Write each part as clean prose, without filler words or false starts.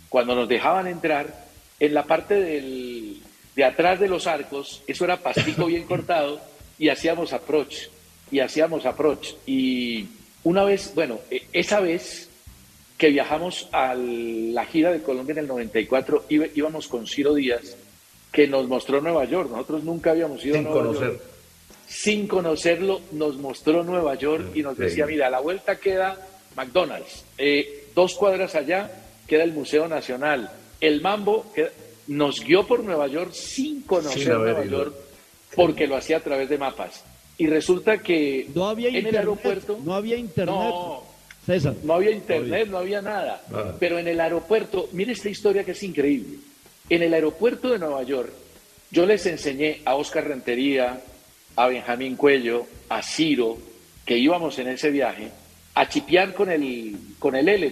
cuando nos dejaban entrar, en la parte de atrás de los arcos, eso era pastico bien cortado, y hacíamos approach, y una vez, bueno, esa vez que viajamos a la gira de Colombia en el 94, íbamos con Ciro Díaz, que nos mostró Nueva York. Nosotros nunca habíamos ido a Nueva York. Sin conocerlo, nos mostró Nueva York y nos decía, mira, a la vuelta queda McDonald's, 2 cuadras allá queda el Museo Nacional, el Mambo, nos guió por Nueva York sin conocer Nueva York, porque lo hacía a través de mapas. Y resulta que no había en internet, el aeropuerto... No había internet, no, César. No había internet, no había nada. Pero en el aeropuerto, mire esta historia que es increíble. En el aeropuerto de Nueva York, yo les enseñé a Oscar Rentería, a Benjamín Cuello, a Ciro, que íbamos en ese viaje, a chipear con el L,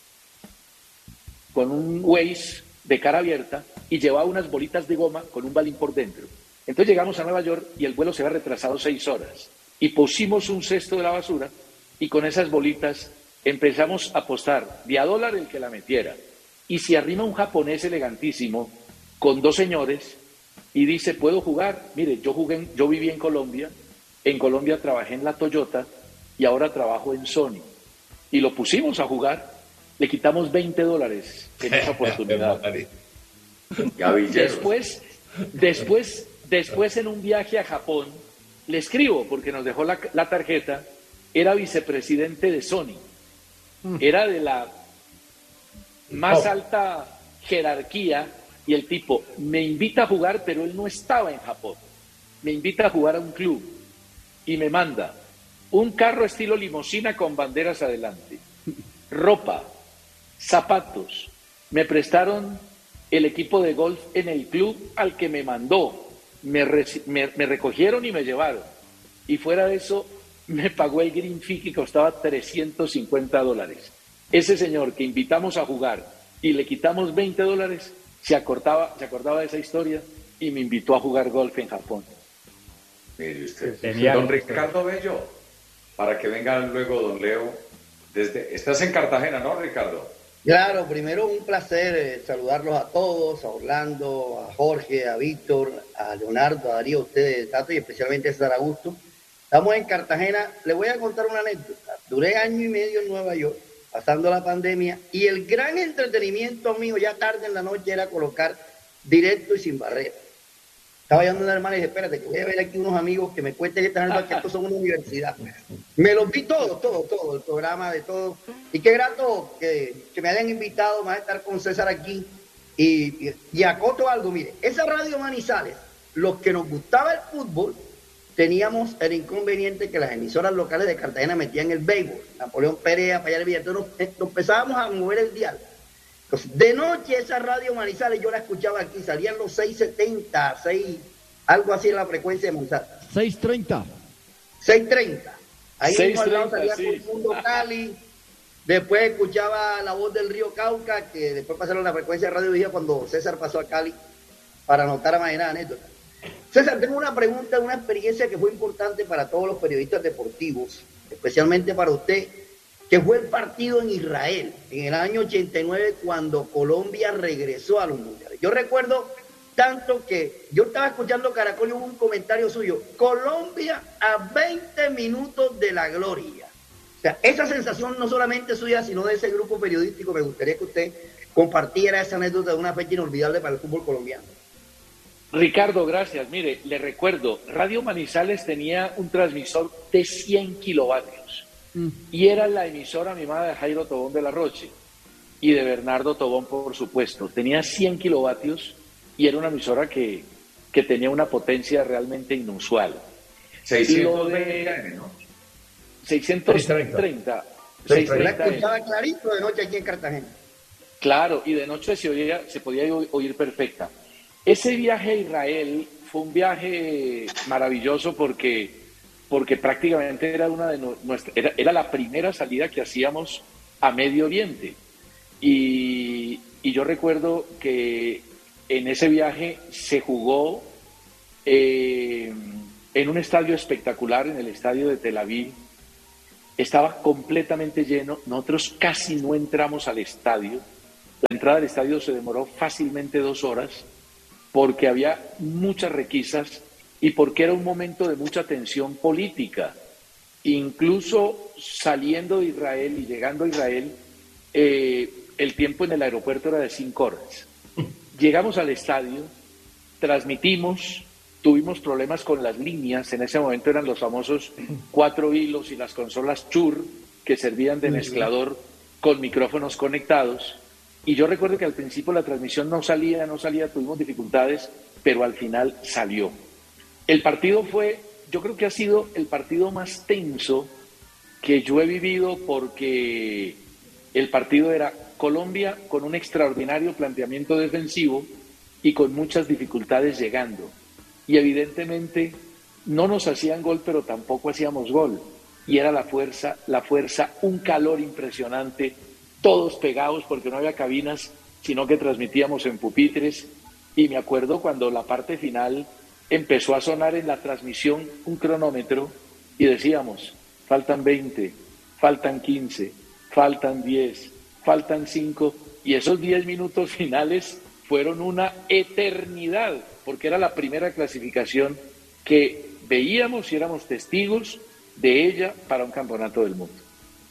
con un Waze de cara abierta, y llevaba unas bolitas de goma con un balín por dentro. Entonces llegamos a Nueva York y el vuelo se había retrasado 6 horas. Y pusimos un cesto de la basura y con esas bolitas empezamos a apostar de $1 el que la metiera. Y si arrima un japonés elegantísimo con 2 señores y dice, ¿puedo jugar? Mire, yo viví en Colombia trabajé en la Toyota y ahora trabajo en Sony. Y lo pusimos a jugar, le quitamos $20 en esa oportunidad. Después en un viaje a Japón, le escribo, porque nos dejó la tarjeta, era vicepresidente de Sony, era de la más alta jerarquía, y el tipo me invita a jugar, pero él no estaba en Japón, me invita a jugar a un club, y me manda un carro estilo limusina con banderas adelante, ropa, zapatos, me prestaron el equipo de golf en el club al que me mandó, me recogieron y me llevaron, y fuera de eso me pagó el green fee que costaba $350. Ese señor que invitamos a jugar y le quitamos $20 se acordaba de esa historia y me invitó a jugar golf en Japón. Mire usted, don Ricardo Bello, para que venga luego don Leo. Estás en Cartagena, ¿no, Ricardo? Claro, primero un placer saludarlos a todos, a Orlando, a Jorge, a Víctor, a Leonardo, a Darío, a ustedes, Tato, y especialmente a César Augusto. Estamos en Cartagena. Les voy a contar una anécdota. Duré 1 año y medio en Nueva York, pasando la pandemia, y el gran entretenimiento mío, ya tarde en la noche, era colocar directo y sin barrera. Estaba llamando a una hermana y dije, espérate, que voy a ver aquí unos amigos que me cuenten que estos son una universidad. Me los vi todo, el programa de todo. Y qué grato que me hayan invitado más a estar con César aquí. Y acoto algo, mire, esa Radio Manizales, los que nos gustaba el fútbol, teníamos el inconveniente que las emisoras locales de Cartagena metían el béisbol. Napoleón Perea, para allá el Villa. Entonces nos empezábamos a mover el dial. Entonces, de noche esa Radio Manizales yo la escuchaba aquí, salían los 670, algo así en la frecuencia de Manizales. 630. 630. Ahí 630, mismo al lado salía sí. Todo el Mundo Cali. Después escuchaba La Voz del Río Cauca, que después pasaron la frecuencia de Radio Vigía cuando César pasó a Cali para anotar a manera de anécdota. César, tengo una pregunta, una experiencia que fue importante para todos los periodistas deportivos, especialmente para usted, que fue el partido en Israel, en el año 89, cuando Colombia regresó a los mundiales. Yo recuerdo tanto que yo estaba escuchando Caracol y hubo un comentario suyo, Colombia a 20 minutos de la gloria. O sea, esa sensación no solamente suya, sino de ese grupo periodístico. Me gustaría que usted compartiera esa anécdota de una fecha inolvidable para el fútbol colombiano. Ricardo, gracias. Mire, le recuerdo, Radio Manizales tenía un transmisor de 100 kilovatios y era la emisora mimada de Jairo Tobón de la Roche y de Bernardo Tobón, por supuesto. Tenía 100 kilovatios y era una emisora que tenía una potencia realmente inusual. 620, ¿no? 630. La escuchaba clarito de noche aquí en Cartagena. Claro, y de noche se podía oír perfecta. Ese viaje a Israel fue un viaje maravilloso porque prácticamente era era la primera salida que hacíamos a Medio Oriente. Y yo recuerdo que en ese viaje se jugó en un estadio espectacular, en el estadio de Tel Aviv. Estaba completamente lleno, nosotros casi no entramos al estadio La entrada al estadio se demoró fácilmente 2 horas porque había muchas requisas y porque era un momento de mucha tensión política. Incluso saliendo de Israel y llegando a Israel, el tiempo en el aeropuerto era de 5 horas. Llegamos al estadio, transmitimos, tuvimos problemas con las líneas, en ese momento eran los famosos 4 hilos y las consolas Shure que servían de mezclador con micrófonos conectados, y yo recuerdo que al principio la transmisión no salía, tuvimos dificultades, pero al final salió. El partido fue, yo creo que ha sido el partido más tenso que yo he vivido, porque el partido era Colombia con un extraordinario planteamiento defensivo y con muchas dificultades llegando. Y evidentemente no nos hacían gol, pero tampoco hacíamos gol. Y era la fuerza, un calor impresionante, todos pegados porque no había cabinas, sino que transmitíamos en pupitres. Y me acuerdo cuando la parte final empezó a sonar en la transmisión un cronómetro y decíamos, faltan 20, faltan 15, faltan 10, faltan 5, y esos 10 minutos finales fueron una eternidad, porque era la primera clasificación que veíamos y éramos testigos de ella para un campeonato del mundo.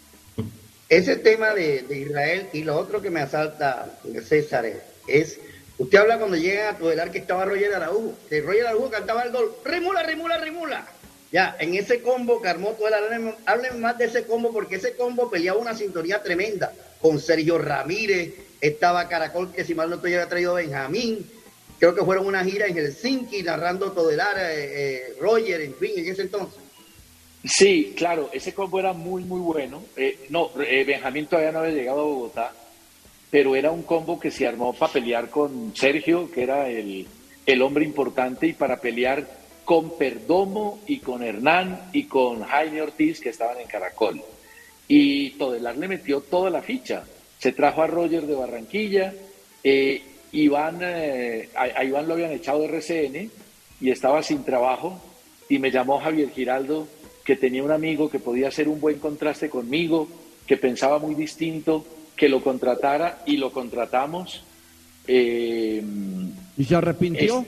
Ese tema de Israel, y lo otro que me asalta, César, es, usted habla cuando llegan a Todelar que estaba Roger Araujo, que Roger Araujo cantaba el gol, rimula, rimula, rimula. Ya, en ese combo que armó Todelar, hablen más de ese combo, porque ese combo peleaba una sintonía tremenda, con Sergio Ramírez, estaba Caracol, que si mal no estoy, había traído Benjamín, creo que fueron una gira en Helsinki, narrando Todelar, Roger, en fin, en ese entonces. Sí, claro, ese combo era muy, muy bueno. Benjamín todavía no había llegado a Bogotá, pero era un combo que se armó para pelear con Sergio, que era el hombre importante, y para pelear con Perdomo y con Hernán y con Jaime Ortiz, que estaban en Caracol. Y Todelar le metió toda la ficha. Se trajo a Roger de Barranquilla, a Iván lo habían echado de RCN y estaba sin trabajo, y me llamó Javier Giraldo, que tenía un amigo que podía hacer un buen contraste conmigo, que pensaba muy distinto, que lo contratara, y lo contratamos. ¿Y se arrepintió?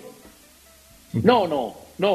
No,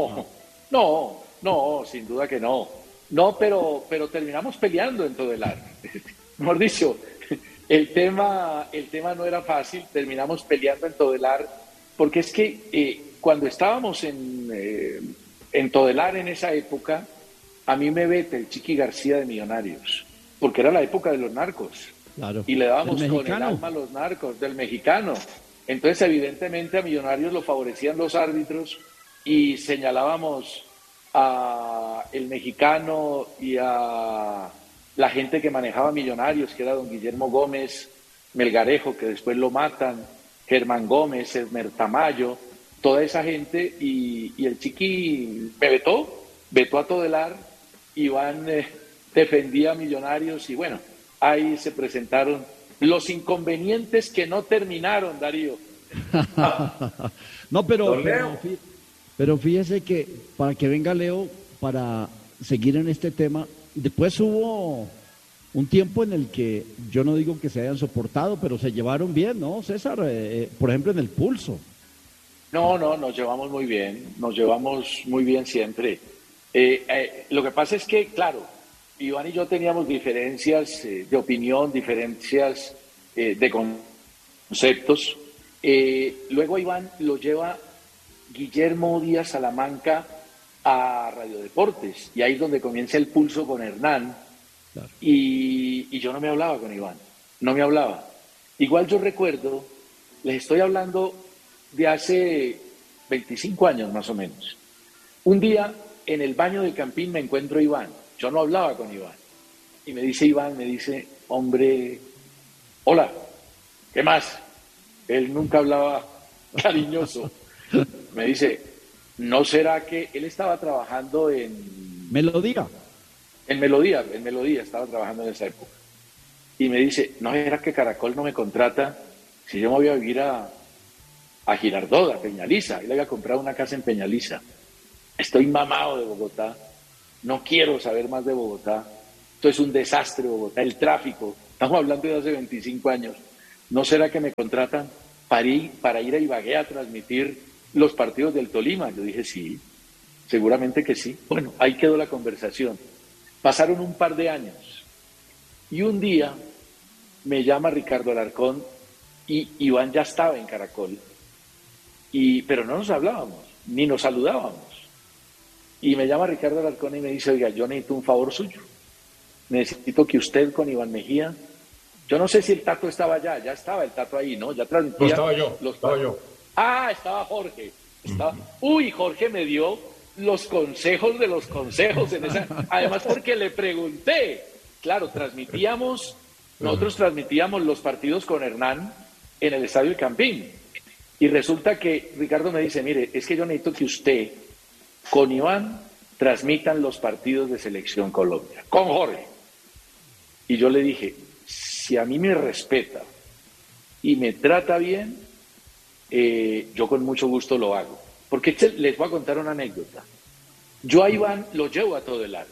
sin duda que no. No, pero terminamos peleando en Todelar. Mejor dicho, el tema no era fácil, terminamos peleando en Todelar, porque es que cuando estábamos en Todelar en esa época, a mí me vete el Chiqui García de Millonarios, porque era la época de los narcos. Claro. Y le dábamos con el alma a los narcos, del mexicano. Entonces, evidentemente, a Millonarios lo favorecían los árbitros y señalábamos a el mexicano y a la gente que manejaba Millonarios, que era don Guillermo Gómez Melgarejo, que después lo matan, Germán Gómez, Esmer Tamayo, toda esa gente, y el Chiqui me vetó a Todelar. Iván defendía a Millonarios, y bueno, ahí se presentaron los inconvenientes que no terminaron, Darío. No, pero fíjese que para que venga Leo, para seguir en este tema, después hubo un tiempo en el que yo no digo que se hayan soportado, pero se llevaron bien, ¿no, César? Por ejemplo, en el Pulso. No, nos llevamos muy bien siempre. Lo que pasa es que, claro, Iván y yo teníamos diferencias de opinión, diferencias de conceptos. Luego Iván lo lleva Guillermo Díaz Salamanca a Radio Deportes, y ahí es donde comienza el Pulso con Hernán. Claro. Y yo no me hablaba con Iván, no me hablaba. Igual yo recuerdo, les estoy hablando de hace 25 años más o menos. Un día en el baño del Campín me encuentro a Iván, yo no hablaba con Iván, y me dice Iván, hombre, hola, ¿qué más? Él nunca hablaba cariñoso. Me dice, ¿no será que él estaba trabajando en Melodía? En Melodía estaba trabajando en esa época. Y me dice, ¿no era que Caracol no me contrata si yo me voy a vivir a Girardot, a Peñaliza? Él había comprado una casa en Peñaliza. Estoy mamado de Bogotá, no quiero saber más de Bogotá. Esto es un desastre, Bogotá, el tráfico. Estamos hablando de hace 25 años. ¿no será que me contratan para ir a Ibagué a transmitir los partidos del Tolima? Yo dije, sí, seguramente que sí. Bueno, ahí quedó la conversación. Pasaron un par de años y un día me llama Ricardo Alarcón y Iván ya estaba en Caracol, pero no nos hablábamos, ni nos saludábamos. Y me llama Ricardo Alarcón y me dice, oiga, yo necesito un favor suyo. Necesito que usted con Iván Mejía, yo no sé si el Tato estaba allá, ya estaba el Tato ahí, ¿no? Ya transmitía. No, estaba yo. Ah, estaba Jorge. Uy, Jorge me dio los consejos de los consejos en esa. Además, porque le pregunté. Claro, nosotros transmitíamos los partidos con Hernán en el Estadio El Campín. Y resulta que Ricardo me dice, mire, es que yo necesito que usted con Iván transmitan los partidos de Selección Colombia, con Jorge. Y yo le dije, si a mí me respeta y me trata bien, yo con mucho gusto lo hago. Porque les voy a contar una anécdota. Yo a Iván lo llevo a Todelar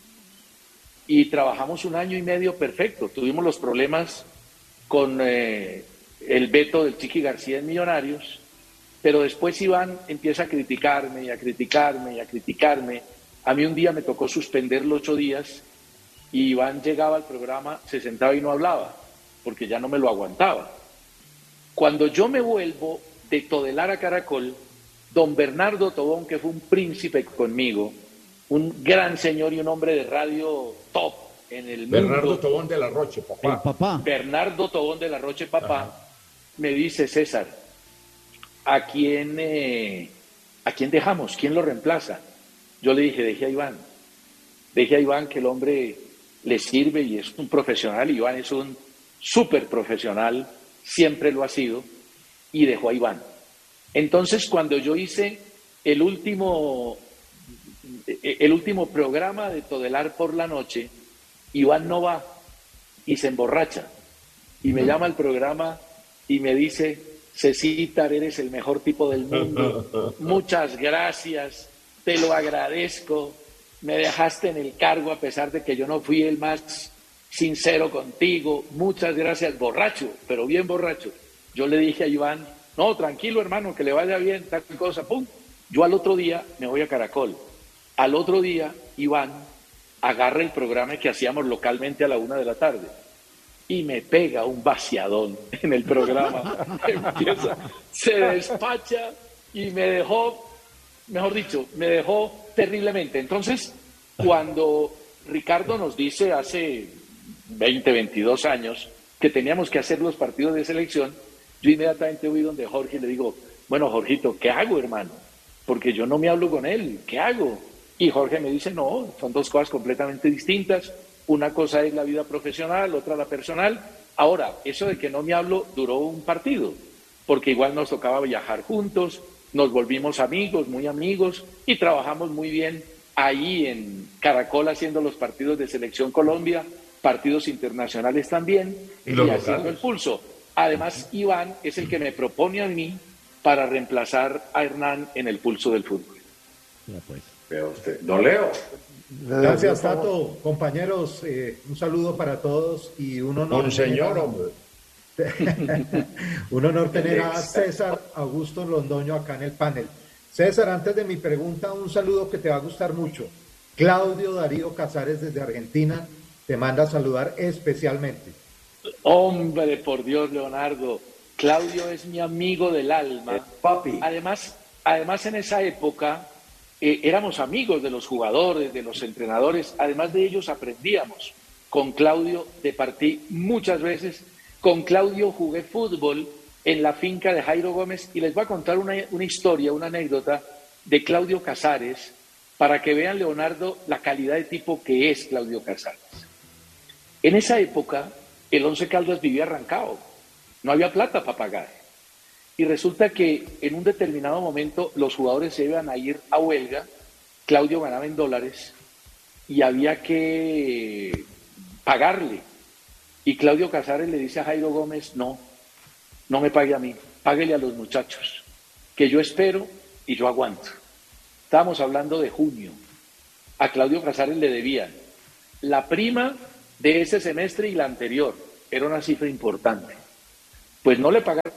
y trabajamos 1 año y medio perfecto. Tuvimos los problemas con el veto del Chiqui García en Millonarios, pero después Iván empieza a criticarme y a criticarme y a criticarme. A mí un día me tocó suspenderlo 8 días y Iván llegaba al programa, se sentaba y no hablaba, porque ya no me lo aguantaba. Cuando yo me vuelvo de Todelar a Caracol, don Bernardo Tobón, que fue un príncipe conmigo, un gran señor y un hombre de radio top en el mundo. Bernardo Tobón de la Roche, papá. El papá. Bernardo Tobón de la Roche, papá, me dice, César, ¿a quién dejamos? ¿Quién lo reemplaza? Yo le dije, deje a Iván, que el hombre le sirve y es un profesional. Iván es un súper profesional, siempre lo ha sido, y dejó a Iván. Entonces, cuando yo hice el último programa de Todelar por la noche, Iván no va y se emborracha. Y me llama al programa y me dice, Cecitar, eres el mejor tipo del mundo, muchas gracias, te lo agradezco, me dejaste en el cargo a pesar de que yo no fui el más sincero contigo, muchas gracias, borracho, pero bien borracho. Yo le dije a Iván, no, tranquilo hermano, que le vaya bien, tal cosa, pum. Yo al otro día me voy a Caracol. Al otro día, Iván agarra el programa que hacíamos localmente a la 1 de la tarde y me pega un vaciadón en el programa. Se despacha y me dejó, mejor dicho, me dejó terriblemente. Entonces, cuando Ricardo nos dice hace 20, 22 años que teníamos que hacer los partidos de selección, yo inmediatamente voy donde Jorge y le digo, bueno, Jorgito, ¿qué hago, hermano? Porque yo no me hablo con él, ¿qué hago? Y Jorge me dice, no, son 2 cosas completamente distintas. Una cosa es la vida profesional, otra la personal. Ahora, eso de que no me hablo duró un partido, porque igual nos tocaba viajar juntos, nos volvimos amigos, muy amigos, y trabajamos muy bien ahí en Caracol haciendo los partidos de Selección Colombia, partidos internacionales también, y haciendo el pulso. Además, Iván es el que me propone a mí para reemplazar a Hernán en el pulso del fútbol. Ya pues. Vea usted. Don Leo. Gracias, Tato. Compañeros, un saludo para todos y un honor. Monseñor, hombre. Un honor tener a César Augusto Londoño acá en el panel. César, antes de mi pregunta, un saludo que te va a gustar mucho. Claudio Darío Casares desde Argentina te manda a saludar especialmente. Hombre, por Dios, Leonardo. Claudio es mi amigo del alma. Papi. Además en esa época éramos amigos de los jugadores, de los entrenadores. Además de ellos aprendíamos. Con Claudio departí muchas veces. Con Claudio jugué fútbol en la finca de Jairo Gómez y les voy a contar una historia, una anécdota de Claudio Casares para que vean, Leonardo, la calidad de tipo que es Claudio Casares. En esa época, el Once Caldas vivía arrancado, no había plata para pagar. Y resulta que en un determinado momento los jugadores se iban a ir a huelga, Claudio ganaba en dólares y había que pagarle. Y Claudio Casares le dice a Jairo Gómez, no me pague a mí, páguele a los muchachos, que yo espero y yo aguanto. Estábamos hablando de junio. A Claudio Casares le debían la prima de ese semestre y la anterior, era una cifra importante. Pues no le pagaron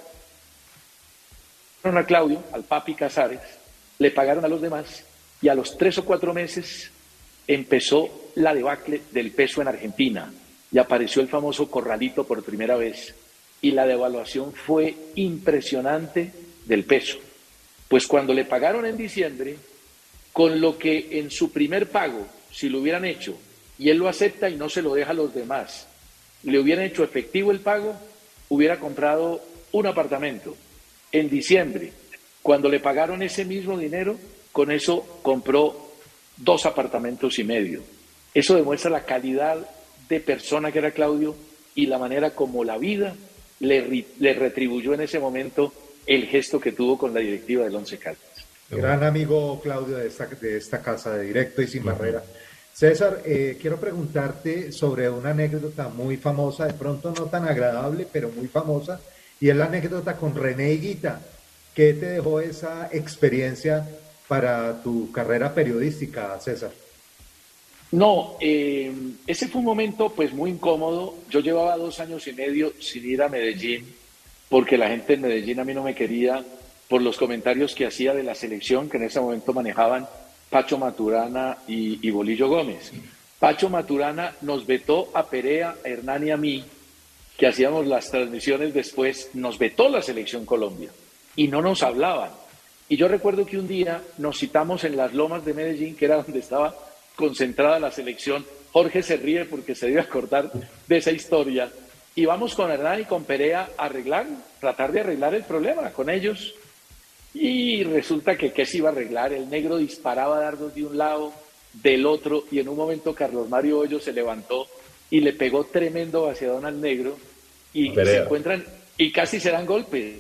a Claudio, al papi Casares, le pagaron a los demás y a los 3 o 4 meses empezó la debacle del peso en Argentina y apareció el famoso corralito por primera vez y la devaluación fue impresionante del peso. Pues cuando le pagaron en diciembre, con lo que en su primer pago, si lo hubieran hecho, y él lo acepta y no se lo deja a los demás, le hubieran hecho efectivo el pago, hubiera comprado un apartamento. En diciembre, cuando le pagaron ese mismo dinero, con eso compró 2 apartamentos y medio. Eso demuestra la calidad de persona que era Claudio y la manera como la vida le retribuyó en ese momento el gesto que tuvo con la directiva del Once Caldas. Gran amigo Claudio de esta casa, de Directo y Sin Barrera. César, quiero preguntarte sobre una anécdota muy famosa, de pronto no tan agradable, pero muy famosa, y es la anécdota con René Higuita. ¿Qué te dejó esa experiencia para tu carrera periodística, César? No, ese fue un momento pues muy incómodo. Yo llevaba 2 años y medio sin ir a Medellín, porque la gente en Medellín a mí no me quería por los comentarios que hacía de la selección, que en ese momento manejaban Pacho Maturana y Bolillo Gómez. Pacho Maturana nos vetó a Perea, a Hernán y a mí, que hacíamos las transmisiones después, nos vetó la selección Colombia y no nos hablaban. Y yo recuerdo que un día nos citamos en las lomas de Medellín, que era donde estaba concentrada la selección. Jorge se ríe porque se debe acordar de esa historia. Y vamos con Hernán y con Perea a tratar de arreglar el problema con ellos. Y resulta que ¿qué se iba a arreglar? El negro disparaba dardos de un lado, del otro, y en un momento Carlos Mario Hoyos se levantó y le pegó tremendo vaciadón al negro y se encuentran y casi se dan golpes.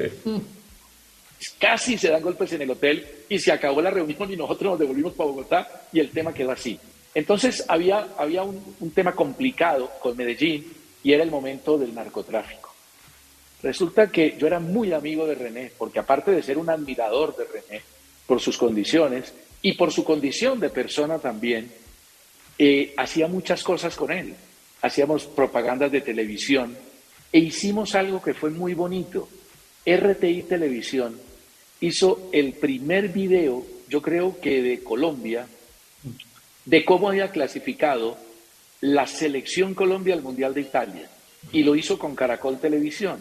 Casi se dan golpes en el hotel y se acabó la reunión y nosotros nos devolvimos para Bogotá y el tema quedó así. Entonces había un tema complicado con Medellín y era el momento del narcotráfico. Resulta que yo era muy amigo de René, porque aparte de ser un admirador de René, por sus condiciones y por su condición de persona también, hacía muchas cosas con él. Hacíamos propagandas de televisión e hicimos algo que fue muy bonito. RTI Televisión hizo el primer video, yo creo que de Colombia, de cómo había clasificado la selección Colombia al Mundial de Italia, y lo hizo con Caracol Televisión.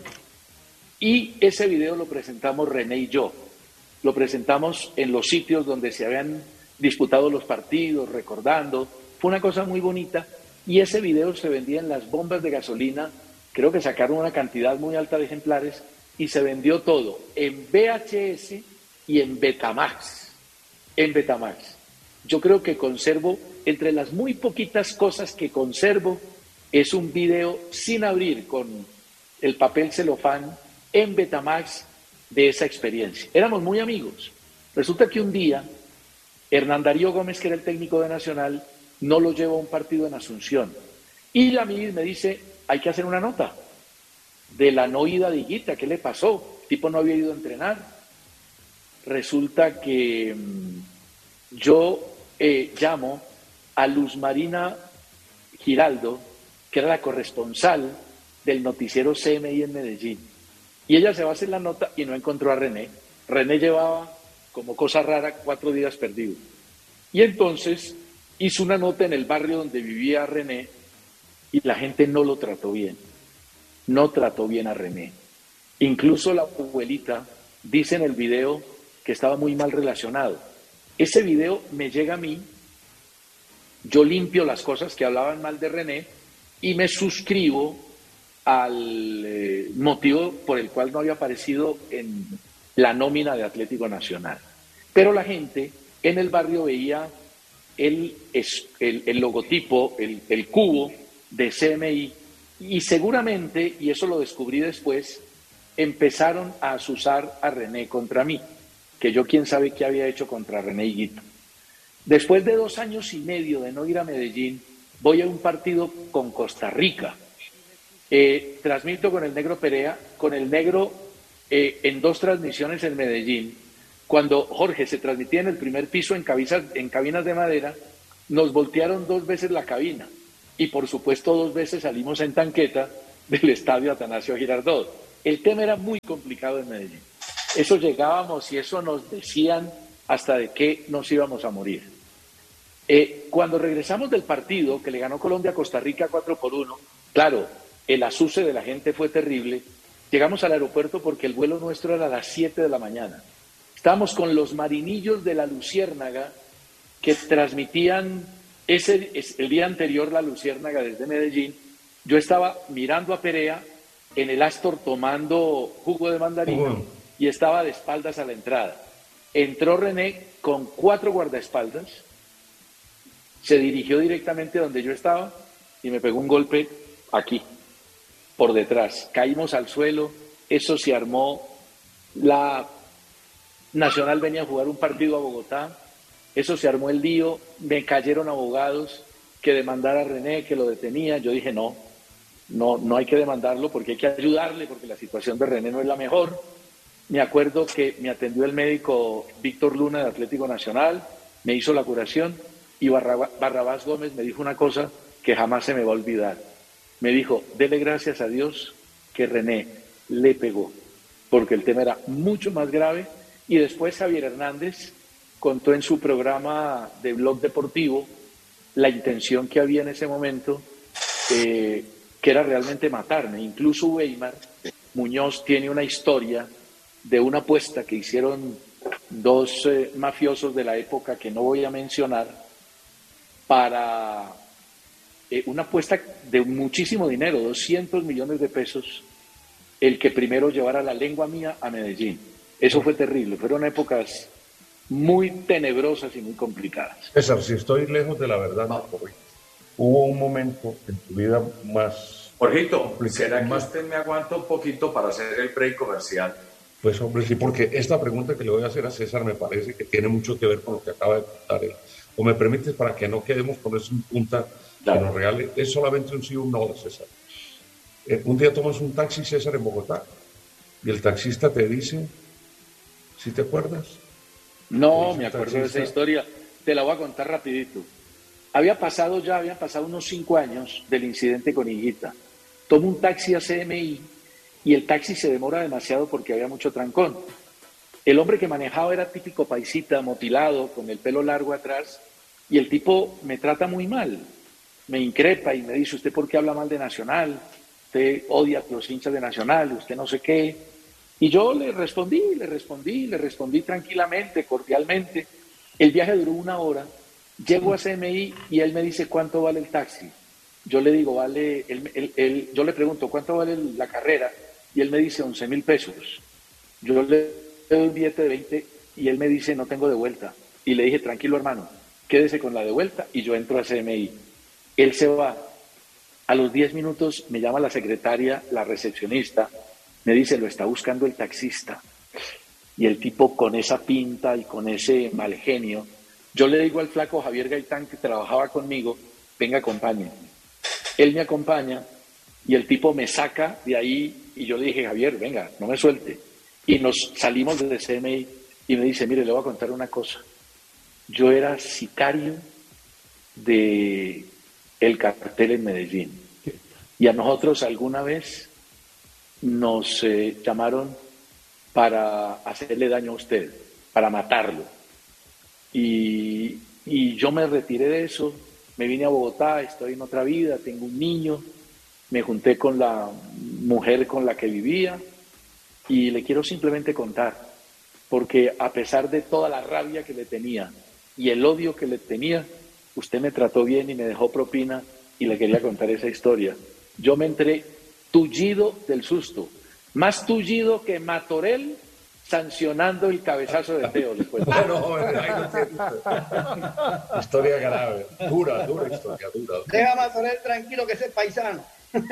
Y ese video lo presentamos René y yo. Lo presentamos en los sitios donde se habían disputado los partidos, recordando. Fue una cosa muy bonita. Y ese video se vendía en las bombas de gasolina. Creo que sacaron una cantidad muy alta de ejemplares y se vendió todo en VHS y en Betamax. En Betamax. Yo creo que conservo, entre las muy poquitas cosas que conservo, es un video sin abrir, con el papel celofán, en Betamax, de esa experiencia. Éramos muy amigos. Resulta que un día, Hernán Darío Gómez, que era el técnico de Nacional, no lo llevó a un partido en Asunción. Y a mí me dice, hay que hacer una nota de la no ida de Higuita, ¿qué le pasó? El tipo no había ido a entrenar. Resulta que yo llamo a Luz Marina Giraldo, que era la corresponsal del noticiero CMI en Medellín. Y ella se va a hacer la nota y no encontró a René. René llevaba, como cosa rara, 4 días perdido. Y entonces hizo una nota en el barrio donde vivía René y la gente no lo trató bien. No trató bien a René. Incluso la abuelita dice en el video que estaba muy mal relacionado. Ese video me llega a mí, yo limpio las cosas que hablaban mal de René y me suscribo al motivo por el cual no había aparecido en la nómina de Atlético Nacional. Pero la gente en el barrio veía el logotipo, el cubo de CMI, y seguramente, y eso lo descubrí después, empezaron a azuzar a René contra mí, que yo quién sabe qué había hecho contra René Higuita. Después de 2 años y medio de no ir a Medellín, voy a un partido con Costa Rica. Transmito con el negro Perea, con el negro en 2 transmisiones en Medellín. Cuando Jorge se transmitía en el primer piso en cabinas de madera, nos voltearon 2 veces la cabina y por supuesto 2 veces salimos en tanqueta del estadio Atanasio Girardot. el tema era muy complicado en Medellín. Eso llegábamos y eso nos decían hasta de qué nos íbamos a morir. Cuando regresamos del partido que le ganó Colombia a Costa Rica 4-1, claro, el asuce de la gente fue terrible. Llegamos al aeropuerto porque el vuelo nuestro era a las 7 de la mañana. Estábamos con los marinillos de la Luciérnaga que transmitían el día anterior la Luciérnaga desde Medellín. Yo estaba mirando a Perea en el Astor tomando jugo de mandarina y estaba de espaldas a la entrada. Entró René con 4 guardaespaldas, se dirigió directamente a donde yo estaba y me pegó un golpe aquí, por detrás. Caímos al suelo, eso se armó. La Nacional venía a jugar un partido a Bogotá, eso se armó el lío, me cayeron abogados que demandara a René, que lo detenía. Yo dije no hay que demandarlo porque hay que ayudarle, porque la situación de René no es la mejor. Me acuerdo que me atendió el médico Víctor Luna de Atlético Nacional, me hizo la curación y Barrabás Gómez me dijo una cosa que jamás se me va a olvidar. Me dijo, dele gracias a Dios que René le pegó, porque el tema era mucho más grave. Y después Javier Hernández contó en su programa de Blog Deportivo la intención que había en ese momento, que era realmente matarme. Incluso Weimar Muñoz tiene una historia de una apuesta que hicieron 2 mafiosos de la época que no voy a mencionar, para una apuesta de muchísimo dinero, 200 millones de pesos, el que primero llevara la lengua mía a Medellín. Eso fue terrible, fueron épocas muy tenebrosas y muy complicadas. César, si estoy lejos de la verdad, no, hubo un momento en tu vida más... Jorgito, ¿será que usted me aguanta un poquito para hacer el break comercial? Pues hombre, sí, porque esta pregunta que le voy a hacer a César me parece que tiene mucho que ver con lo que acaba de contar él. O me permites, para que no quedemos con eso en punta, que nos regale, es solamente un sí o un no de César. Un día tomas un taxi, César, en Bogotá, y el taxista te dice, ¿sí te acuerdas? No, me acuerdo de esa historia, te la voy a contar rapidito. Habían pasado unos 5 años del incidente con Higuita. Tomo un taxi a CMI y el taxi se demora demasiado porque había mucho trancón. El hombre que manejaba era típico paisita, motilado, con el pelo largo atrás, y el tipo me trata muy mal. Me increpa y me dice, ¿usted por qué habla mal de Nacional? Usted odia a los hinchas de Nacional, usted no sé qué. Y yo le respondí tranquilamente, cordialmente. El viaje duró 1 hora. Llego a CMI y él me dice, ¿cuánto vale el taxi? Yo le digo, yo le pregunto, ¿cuánto vale la carrera? Y él me dice, 11.000 pesos. Yo le doy un billete de 20 y él me dice, no tengo de vuelta. Y le dije, tranquilo hermano, quédese con la de vuelta, y yo entro a CMI. Él se va. A los 10 minutos me llama la secretaria, la recepcionista, me dice, lo está buscando el taxista. Y el tipo con esa pinta y con ese mal genio, yo le digo al flaco Javier Gaitán, que trabajaba conmigo, venga, acompáñeme. Él me acompaña y el tipo me saca de ahí y yo le dije, Javier, venga, no me suelte. Y nos salimos de CMI y me dice, mire, le voy a contar una cosa. Yo era sicario de el cartel en Medellín. Y a nosotros alguna vez nos llamaron para hacerle daño a usted, para matarlo. Y yo me retiré de eso, me vine a Bogotá, estoy en otra vida, tengo un niño, me junté con la mujer con la que vivía y le quiero simplemente contar, porque a pesar de toda la rabia que le tenía y el odio que le tenía, usted me trató bien y me dejó propina y le quería contar esa historia. Yo me entré tullido del susto, más tullido que Matorel sancionando el cabezazo de Teo. No, ahí no tiene. Historia grave, dura historia, dura. Deja a Matorel tranquilo, que ese es paisano.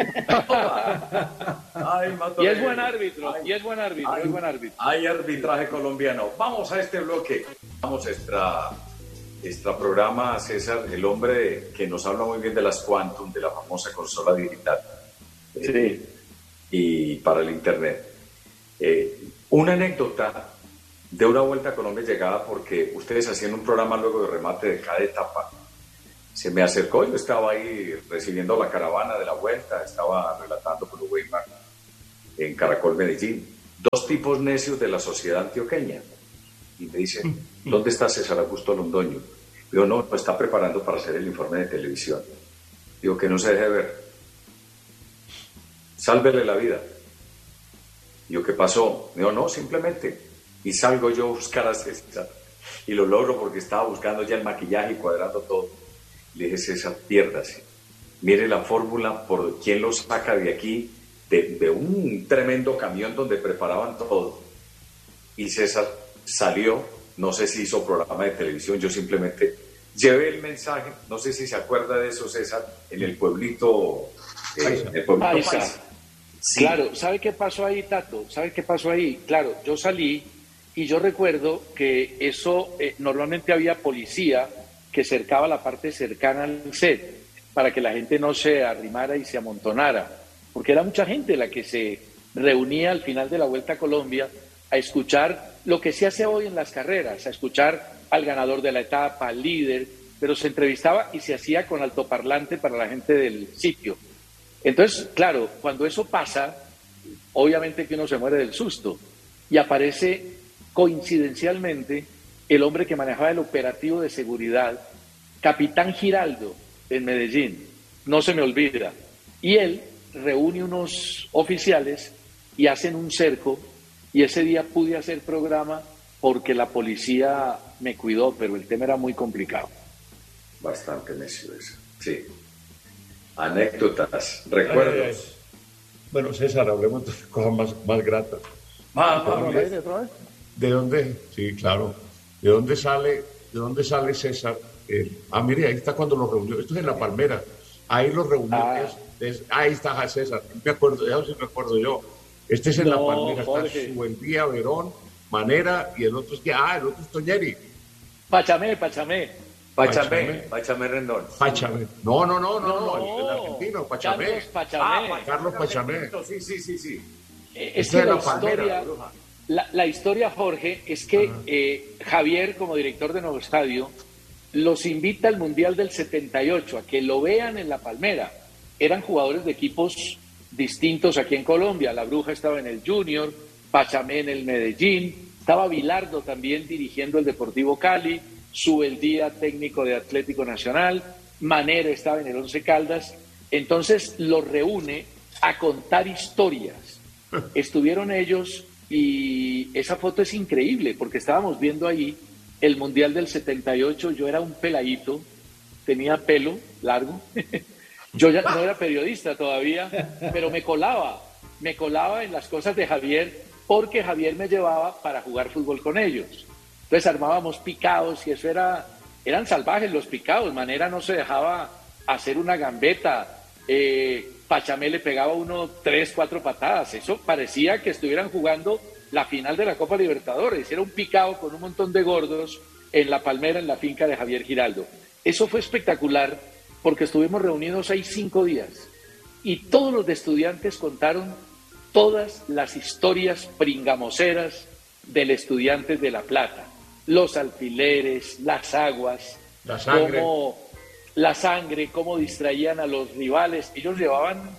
Ay, y es buen árbitro, es buen árbitro. Hay arbitraje colombiano. Vamos a este bloque. Vamos a extra programa, César, el hombre que nos habla muy bien de las Quantum, de la famosa consola digital. Sí. Y para el internet. Una anécdota de una vuelta a Colombia llegada, porque ustedes hacían un programa luego de remate de cada etapa. Se me acercó, yo estaba ahí recibiendo la caravana de la vuelta, estaba relatando con Weimar en Caracol Medellín, dos tipos necios de la sociedad antioqueña. Y me dicen, ¿dónde está César Augusto Londoño? Digo, no, pues está preparando para hacer el informe de televisión. Digo, que no se deje ver. Sálvele la vida. Digo, ¿qué pasó? Digo, no, simplemente. Y salgo yo a buscar a César. Y lo logro porque estaba buscando ya el maquillaje y cuadrando todo. Le dije, César, piérdase. Mire la fórmula por quién lo saca de aquí, de un tremendo camión donde preparaban todo. Y César salió, no sé si hizo programa de televisión, yo simplemente llevé el mensaje, no sé si se acuerda de eso, César, en el pueblito Paisa. Sí. Claro, ¿sabe qué pasó ahí, Tato? ¿Sabe qué pasó ahí? Claro, yo salí y yo recuerdo que eso, normalmente había policía que cercaba la parte cercana al set para que la gente no se arrimara y se amontonara, porque era mucha gente la que se reunía al final de la Vuelta a Colombia a escuchar lo que se hace hoy en las carreras, a escuchar al ganador de la etapa, al líder, pero se entrevistaba y se hacía con altoparlante para la gente del sitio. Entonces, claro, cuando eso pasa, obviamente que uno se muere del susto y aparece coincidencialmente el hombre que manejaba el operativo de seguridad, Capitán Giraldo, en Medellín, no se me olvida, y él reúne unos oficiales y hacen un cerco, y ese día pude hacer programa porque la policía me cuidó, pero el tema era muy complicado. Bastante necio eso, sí. Anécdotas, recuerdos. Bueno, César, hablemos de cosas más gratas. ¿De dónde? Sí, claro. ¿De dónde sale César? Mire, ahí está cuando los reunió. Esto es en La Palmera. Ahí los reunió. Ahí está César. Me acuerdo, ya sí me acuerdo yo. Este es en La Palmera. Jorge. Está Subeldía, Verón, Manera y el otro es que, el otro es Toñeri. Pachamé Rendón. Pachamé. No, el argentino, Pachamé. Carlos Pachamé. Sí. Es que la historia, Jorge, es que Javier, como director de Nuevo Estadio, los invita al Mundial del 78 a que lo vean en La Palmera. Eran jugadores de equipos distintos aquí en Colombia. La Bruja estaba en el Junior, Pachamé en el Medellín, estaba Bilardo también dirigiendo el Deportivo Cali, Subeldía técnico de Atlético Nacional, Manera estaba en el Once Caldas. Entonces los reúne a contar historias. Estuvieron ellos y esa foto es increíble porque estábamos viendo ahí el Mundial del 78, yo era un peladito, tenía pelo largo, yo ya no era periodista todavía, pero me colaba en las cosas de Javier porque Javier me llevaba para jugar fútbol con ellos. Entonces armábamos picados y eso eran salvajes los picados, Manera no se dejaba hacer una gambeta, Pachamé le pegaba 3, 4 patadas, eso parecía que estuvieran jugando la final de la Copa Libertadores, era un picado con un montón de gordos en La Palmera, en la finca de Javier Giraldo. Eso fue espectacular porque estuvimos reunidos ahí 5 días y todos los de estudiantes contaron todas las historias pringamoseras del Estudiantes de La Plata, los alfileres, las aguas, la sangre, cómo distraían a los rivales. Ellos llevaban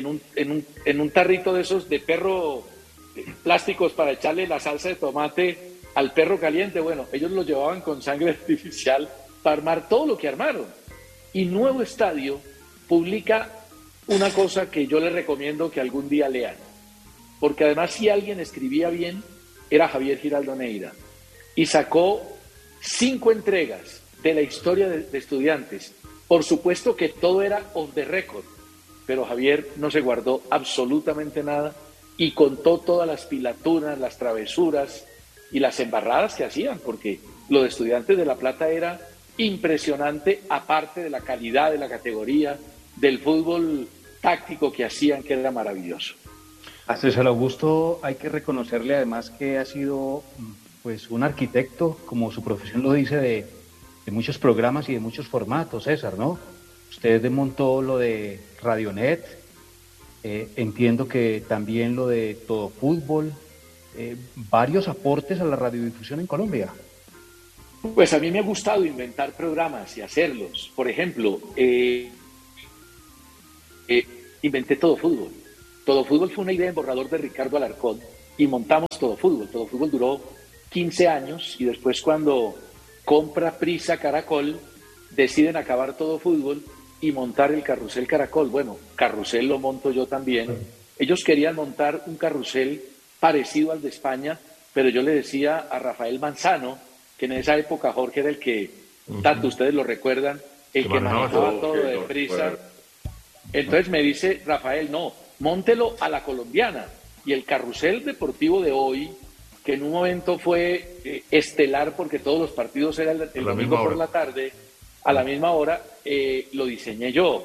en un tarrito de esos de perro, plásticos para echarle la salsa de tomate al perro caliente. Bueno, ellos lo llevaban con sangre artificial para armar todo lo que armaron. Y Nuevo Estadio publica una cosa que yo les recomiendo que algún día lean, porque además si alguien escribía bien era Javier Giraldo Neira, y sacó 5 entregas de la historia de Estudiantes. Por supuesto que todo era off the record, pero Javier no se guardó absolutamente nada y contó todas las pilaturas, las travesuras y las embarradas que hacían, porque lo de Estudiantes de La Plata era impresionante, aparte de la calidad de la categoría, del fútbol táctico que hacían, que era maravilloso. A César Augusto hay que reconocerle además que ha sido pues un arquitecto, como su profesión lo dice, de muchos programas y de muchos formatos, César, ¿no? Usted montó lo de Radionet, entiendo que también lo de Todo Fútbol, varios aportes a la radiodifusión en Colombia. Pues a mí me ha gustado inventar programas y hacerlos. Por ejemplo, inventé Todo Fútbol. Todo Fútbol fue una idea en borrador de Ricardo Alarcón y montamos Todo Fútbol. Todo Fútbol duró 15 años y después cuando compra Prisa Caracol, deciden acabar Todo Fútbol y montar el Carrusel Caracol. Bueno, Carrusel lo monto yo también. Ellos querían montar un carrusel parecido al de España, pero yo le decía a Rafael Manzano, que en esa época Jorge era el que, tanto ustedes lo recuerdan, el que manejaba todo de Prisa. Entonces me dice Rafael, no, móntelo a la colombiana. Y el carrusel deportivo de hoy, que en un momento fue estelar porque todos los partidos eran el domingo por la tarde, a la misma hora, lo diseñé yo.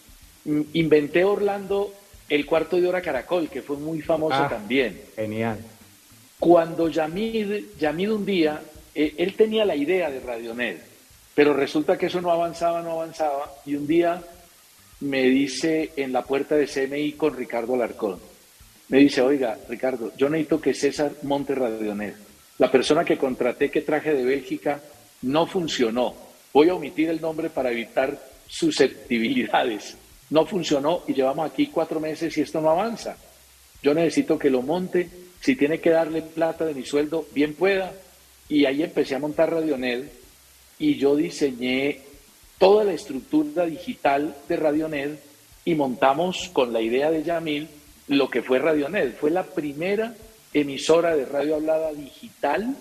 Inventé Orlando el cuarto de hora Caracol, que fue muy famoso también. Genial. Cuando Yamid un día, él tenía la idea de Radionet, pero resulta que eso no avanzaba, y un día me dice en la puerta de CMI con Ricardo Alarcón, me dice, oiga, Ricardo, yo necesito que César monte Radionet. La persona que contraté, que traje de Bélgica, no funcionó. Voy a omitir el nombre para evitar susceptibilidades. No funcionó y llevamos aquí 4 meses y esto no avanza. Yo necesito que lo monte. Si tiene que darle plata de mi sueldo, bien pueda. Y ahí empecé a montar Radionet y yo diseñé toda la estructura digital de Radionet y montamos con la idea de Yamil lo que fue Radionet. Fue la primera emisora de radio hablada digital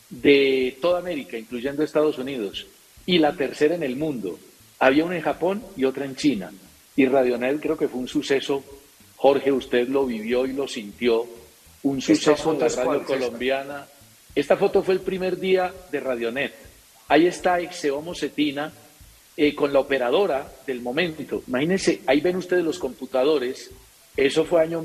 de toda América, incluyendo Estados Unidos, y la tercera en el mundo. Había una en Japón y otra en China. Y Radionet creo que fue un suceso. Jorge, usted lo vivió y lo sintió. Un suceso de radio colombiana. Esta foto fue el primer día de Radionet. Ahí está Exeomo Cetina con la operadora del momento. Imagínense, ahí ven ustedes los computadores. Eso fue año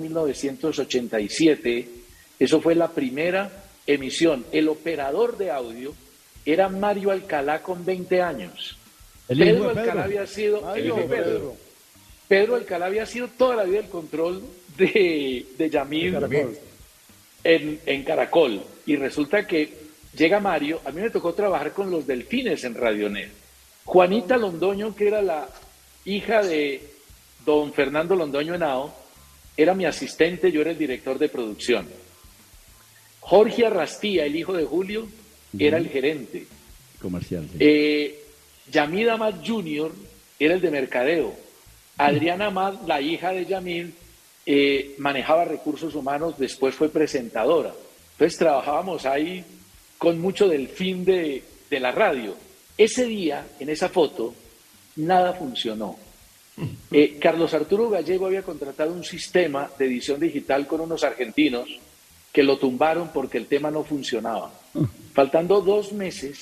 1987. Eso fue la primera emisión. El operador de audio era Mario Alcalá con 20 años. Pedro Alcalá había sido... Pedro Alcalá había sido toda la vida el control de Yamil en Caracol. Y resulta que llega Mario. A mí me tocó trabajar con los Delfines en Radionet. Juanita Londoño, que era la hija de don Fernando Londoño Henao, era mi asistente, yo era el director de producción. Jorge Arrastía, el hijo de Julio, era el gerente. Comercial. Sí. Yamid Amad Jr. era el de mercadeo. Adriana Amad, la hija de Yamil, manejaba recursos humanos, después fue presentadora. Entonces trabajábamos ahí con mucho delfín de la radio. Ese día, en esa foto, nada funcionó. Carlos Arturo Gallego había contratado un sistema de edición digital con unos argentinos que lo tumbaron porque el tema no funcionaba. Faltando un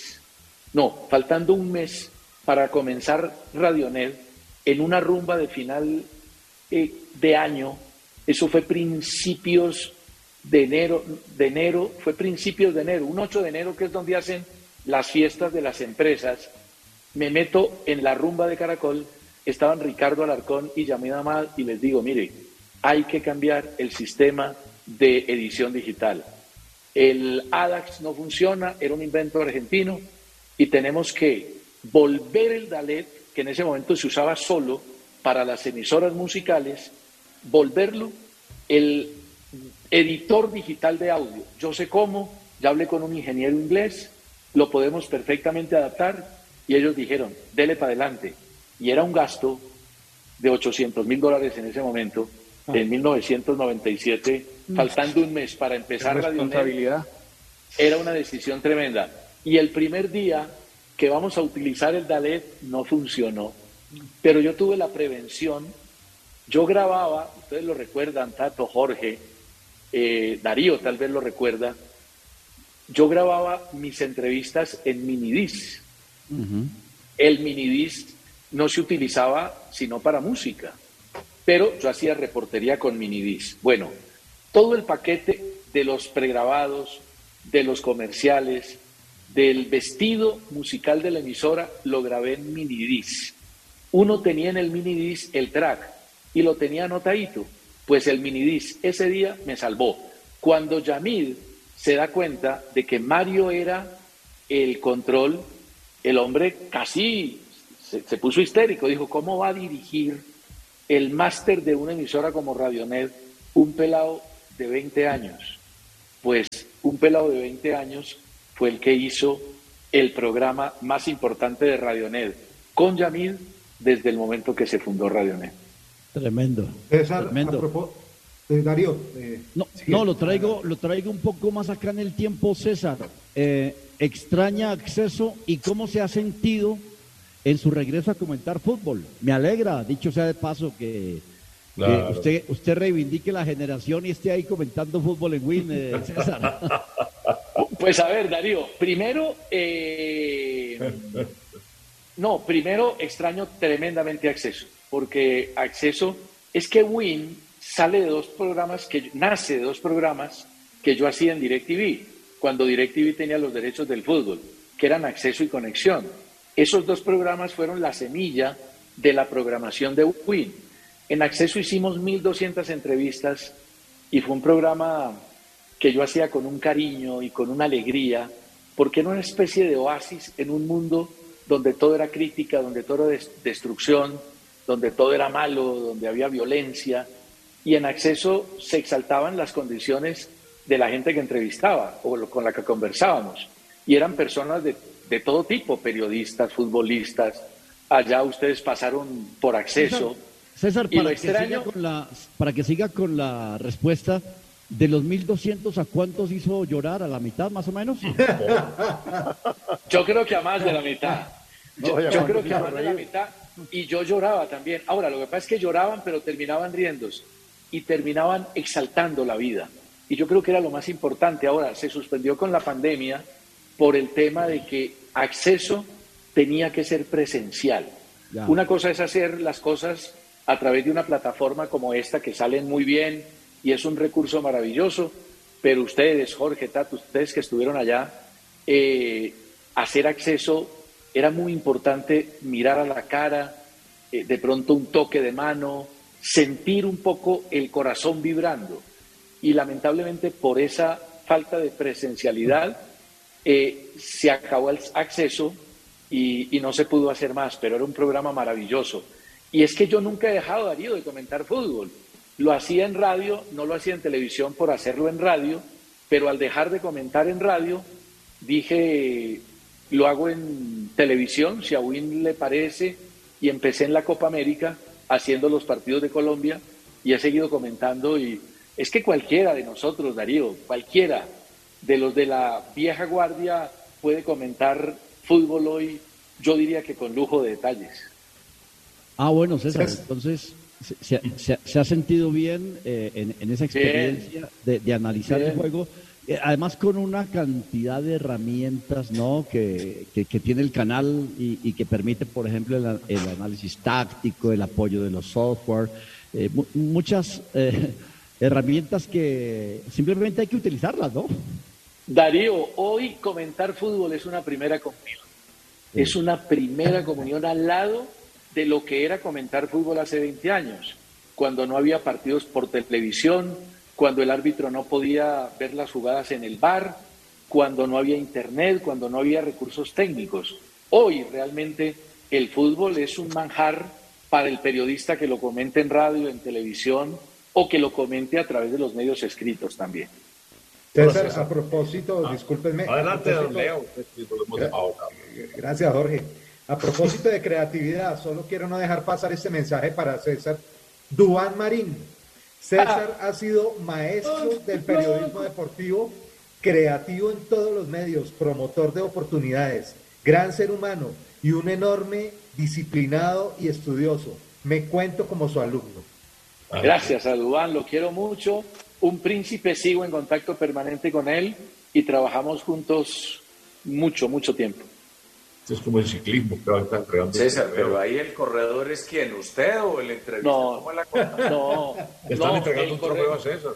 mes para comenzar Radionet, en una rumba de final de año, eso fue principios de enero, un 8 de enero, que es donde hacen las fiestas de las empresas. Me meto en la rumba de Caracol, estaban Ricardo Alarcón y Yamid Amad, y les digo, mire, hay que cambiar el sistema de edición digital. El ADAX no funciona, era un invento argentino, y tenemos que volver el DALET, que en ese momento se usaba solo para las emisoras musicales, volverlo el editor digital de audio. Yo sé cómo, ya hablé con un ingeniero inglés, lo podemos perfectamente adaptar, y ellos dijeron, dele para adelante. Y era un gasto de $800,000 en ese momento, en 1997, faltando un mes para empezar Radionet. Era una decisión tremenda. Y el primer día que vamos a utilizar el DALET no funcionó. Pero yo tuve la prevención. Yo grababa, ustedes lo recuerdan, Tato, Jorge, Darío tal vez lo recuerda, yo grababa mis entrevistas en minidisc. El minidisc no se utilizaba sino para música, pero yo hacía reportería con minidisc. Bueno, todo el paquete de los pregrabados, de los comerciales, del vestido musical de la emisora, lo grabé en minidisc. Uno tenía en el minidisc el track y lo tenía anotadito. Pues el minidisc ese día me salvó. Cuando Yamil se da cuenta de que Mario era el control, el hombre casi se puso histérico. Dijo, ¿cómo va a dirigir el máster de una emisora como Radionet un pelado de 20 años. Pues un pelado de 20 años fue el que hizo el programa más importante de Radionet con Yamil desde el momento que se fundó Radionet. Tremendo. César, Tremendo. Darío. No, lo traigo un poco más acá en el tiempo, César. Extraña Acceso y cómo se ha sentido en su regreso a comentar fútbol. Me alegra, dicho sea de paso, que usted reivindique la generación y esté ahí comentando fútbol en Win, César. Pues a ver, Darío, primero extraño tremendamente Acceso, porque Acceso es que Win nace de dos programas que yo hacía en DirecTV, cuando DirecTV tenía los derechos del fútbol, que eran Acceso y Conexión. Esos dos programas fueron la semilla de la programación de Win. En Acceso hicimos 1.200 entrevistas y fue un programa que yo hacía con un cariño y con una alegría, porque era una especie de oasis en un mundo donde todo era crítica, donde todo era destrucción, donde todo era malo, donde había violencia, y en Acceso se exaltaban las condiciones de la gente que entrevistaba o con la que conversábamos, y eran personas de todo tipo, periodistas, futbolistas. Allá ustedes pasaron por Acceso. César, para que siga con la respuesta, de los 1.200, ¿a cuántos hizo llorar? ¿A la mitad, más o menos? Yo creo que a más de la mitad. Yo creo que a más de la mitad. Y yo lloraba también. Ahora, lo que pasa es que lloraban, pero terminaban riéndose y terminaban exaltando la vida. Y yo creo que era lo más importante. Ahora, se suspendió con la pandemia por el tema de que Acceso tenía que ser presencial. Ya. Una cosa es hacer las cosas a través de una plataforma como esta, que salen muy bien y es un recurso maravilloso, pero ustedes, Jorge, Tato, ustedes que estuvieron allá, hacer Acceso era muy importante, mirar a la cara, de pronto un toque de mano, sentir un poco el corazón vibrando. Y lamentablemente por esa falta de presencialidad se acabó el Acceso y no se pudo hacer más, pero era un programa maravilloso. Y es que yo nunca he dejado, Darío, de comentar fútbol. Lo hacía en radio, no lo hacía en televisión por hacerlo en radio, pero al dejar de comentar en radio, dije, lo hago en televisión, si a Win le parece, y empecé en la Copa América haciendo los partidos de Colombia y he seguido comentando. Y es que cualquiera de nosotros, Darío, cualquiera de los de la vieja guardia puede comentar fútbol hoy, yo diría que con lujo de detalles. Bueno, César, entonces se ha sentido bien en esa experiencia de analizar el juego, además con una cantidad de herramientas, ¿no?, que tiene el canal y que permite, por ejemplo, el análisis táctico, el apoyo de los software, muchas herramientas que simplemente hay que utilizarlas, ¿no? Darío, hoy comentar fútbol es una primera comunión. Sí. Es una primera comunión al lado de lo que era comentar fútbol hace 20 años, cuando no había partidos por televisión, cuando el árbitro no podía ver las jugadas en el VAR, cuando no había internet, cuando no había recursos técnicos. Hoy realmente el fútbol es un manjar para el periodista que lo comente en radio, en televisión o que lo comente a través de los medios escritos también. César, a propósito, discúlpenme. Adelante, don Leo. Gracias, Jorge. A propósito de creatividad, solo quiero no dejar pasar este mensaje para César. Duván Marín. César ha sido maestro del periodismo deportivo, creativo en todos los medios, promotor de oportunidades, gran ser humano y un enorme disciplinado y estudioso. Me cuento como su alumno. Gracias a Duván, lo quiero mucho. Un príncipe, sigo en contacto permanente con él y trabajamos juntos mucho tiempo. Es como el ciclismo que va a estar creando. César, pero ahí el corredor es quién, ¿usted o el entrevista? ¿Cómo es la cosa? No. Están entregando un trofeo a César.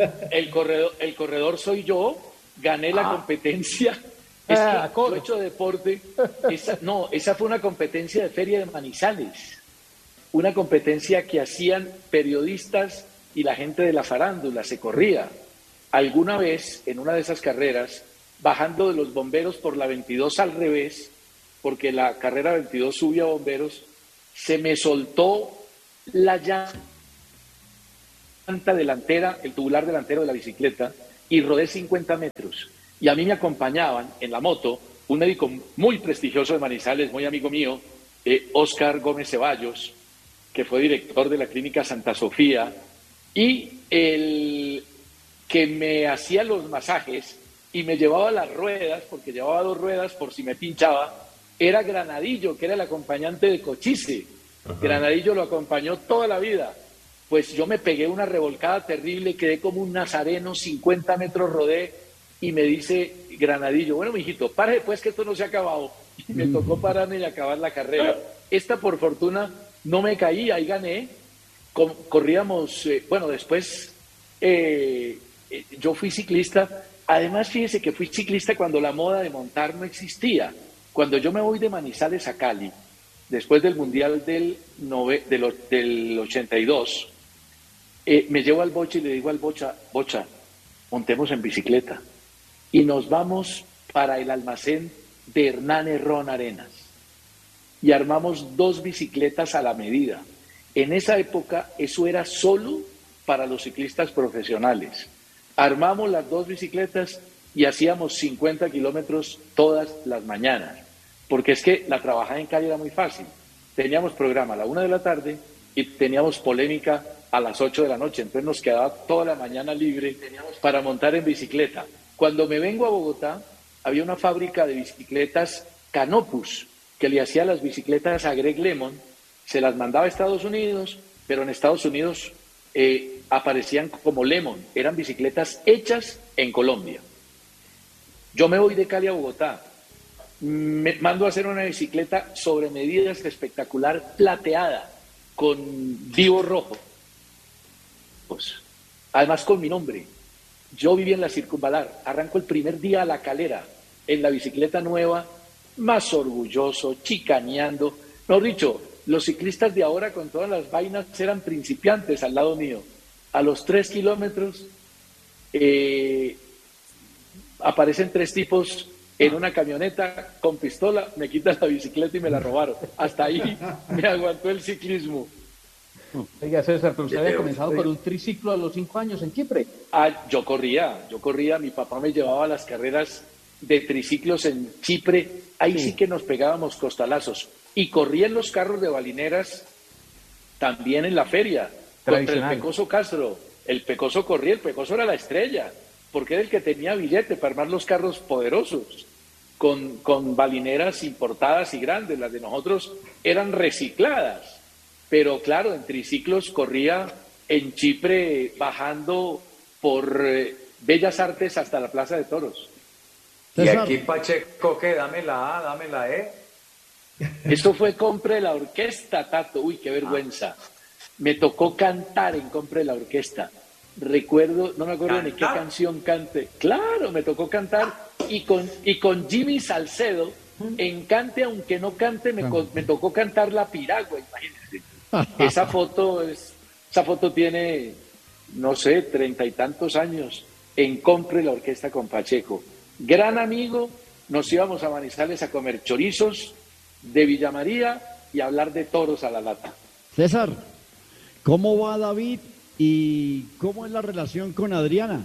El corredor soy yo, gané la competencia. Es que yo he hecho deporte. Esa fue una competencia de Feria de Manizales. Una competencia que hacían periodistas y la gente de la farándula, se corría. Alguna vez, en una de esas carreras, bajando de los bomberos por la 22 al revés, porque la carrera 22 subía a bomberos, se me soltó la llanta llanta delantera, el tubular delantero de la bicicleta, y rodé 50 metros. Y a mí me acompañaban en la moto un médico muy prestigioso de Manizales, muy amigo mío, Óscar Gómez Ceballos, que fue director de la Clínica Santa Sofía, y el que me hacía los masajes y me llevaba las ruedas, porque llevaba 2 ruedas por si me pinchaba, era Granadillo, que era el acompañante de Cochise. Ajá. Granadillo lo acompañó toda la vida. Pues yo me pegué una revolcada terrible, quedé como un nazareno, 50 metros rodé, y me dice Granadillo, bueno, mijito, pare pues que esto no se ha acabado. Y me tocó pararme y acabar la carrera. Esta, por fortuna, no me caí, ahí gané. Corríamos, bueno, después yo fui ciclista. Además, fíjese que fui ciclista cuando la moda de montar no existía. Cuando yo me voy de Manizales a Cali, después del Mundial del 82, me llevo al Bocha y le digo al Bocha, montemos en bicicleta. Y nos vamos para el almacén de Hernán Herrón Arenas. Y armamos 2 bicicletas a la medida. En esa época eso era solo para los ciclistas profesionales. Armamos las 2 bicicletas y hacíamos 50 kilómetros todas las mañanas. Porque es que la trabajada en Cali era muy fácil. Teníamos programa a la 1 de la tarde y teníamos polémica a las 8 de la noche. Entonces nos quedaba toda la mañana libre para montar en bicicleta. Cuando me vengo a Bogotá, había una fábrica de bicicletas Canopus, que le hacía las bicicletas a Greg Lemon, se las mandaba a Estados Unidos, pero en Estados Unidos aparecían como Lemon, eran bicicletas hechas en Colombia. Yo me voy de Cali a Bogotá, me mando a hacer una bicicleta sobre medidas espectacular, plateada, con vivo rojo, pues, además con mi nombre. Yo vivía en la Circunvalar, arranco el primer día a La Calera, en la bicicleta nueva, más orgulloso, chicaneando. Mejor dicho, los ciclistas de ahora con todas las vainas eran principiantes al lado mío. A los 3 kilómetros aparecen 3 tipos en una camioneta con pistola, me quitan la bicicleta y me la robaron. Hasta ahí me aguantó el ciclismo. Oiga, César, pero usted había comenzado con un triciclo a los 5 años en Chipre. Yo corría, mi papá me llevaba a las carreras de triciclos en Chipre, ahí sí que nos pegábamos costalazos. Y corría en los carros de balineras también en la feria, contra el Pecoso Castro. El Pecoso corría, el Pecoso era la estrella, porque era el que tenía billete para armar los carros poderosos, con balineras importadas y grandes. Las de nosotros eran recicladas. Pero claro, en triciclos corría en Chipre bajando por Bellas Artes hasta la Plaza de Toros. Y aquí Pacheco, ¿qué? Dame la A, dame la E. Esto fue Compre la Orquesta, Tato. Uy, qué vergüenza. Me tocó cantar en Compre la Orquesta. Recuerdo, no me acuerdo ni qué canción cante. Claro, me tocó cantar y con Jimmy Salcedo en Cante aunque no cante me tocó cantar La Piragua, imagínense. Esa foto tiene, no sé, 30 y tantos años en Compre la Orquesta con Pacheco. Gran amigo, nos íbamos a Manizales a comer chorizos de Villa María y a hablar de toros a la lata. César, ¿cómo va David y cómo es la relación con Adriana?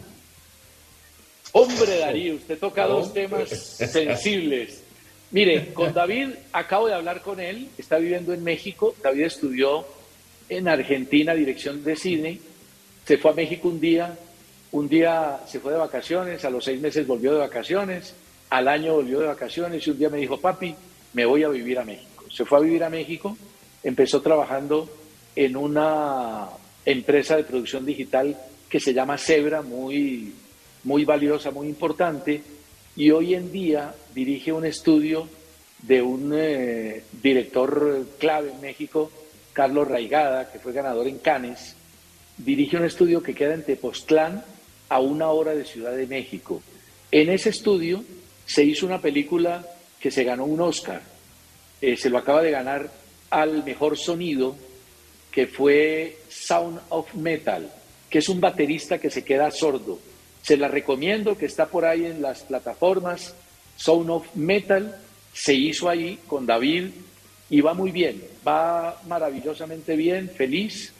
Hombre, Darío, usted toca 2 temas sensibles. Mire, con David acabo de hablar con él, está viviendo en México. David estudió en Argentina dirección de cine, se fue a México un día se fue de vacaciones, a los 6 meses volvió de vacaciones, al año volvió de vacaciones y un día me dijo, papi, me voy a vivir a México. Se fue a vivir a México, empezó trabajando en una empresa de producción digital que se llama Zebra, muy, muy valiosa, muy importante, y hoy en día dirige un estudio de un director clave en México, Carlos Raigada, que fue ganador en Cannes. Dirige un estudio que queda en Tepoztlán, a 1 hora de Ciudad de México. En ese estudio se hizo una película que se ganó un Oscar. Se lo acaba de ganar al mejor sonido, que fue Sound of Metal, que es un baterista que se queda sordo. Se la recomiendo, que está por ahí en las plataformas. Sound of Metal se hizo ahí con David y va muy bien, va maravillosamente bien, feliz.